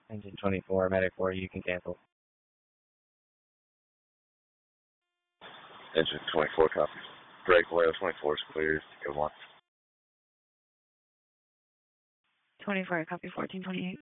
Engine 24, Medic 4, you can cancel. Engine 24, copy. Breakaway 24 is clear. Good one. 24, copy 1428.